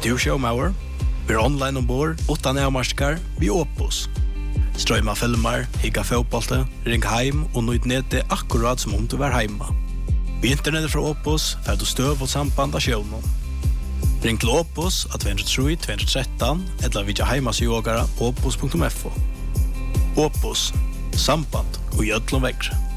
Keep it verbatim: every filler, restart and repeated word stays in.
du showmauer? Vi er online ombord, utan avmarskar, vi Opus. Strøyma filmer, higga fotbollte, ring heim og nøyd nede akkurat som om du var heima. Vi internettet fra Opus får du støv og samband av sjøvnen. Ring til Opus av två tre tre två ett tre eller vidja heimasjogara opus punktum f o. Opus, samband og gjødlom vekkre.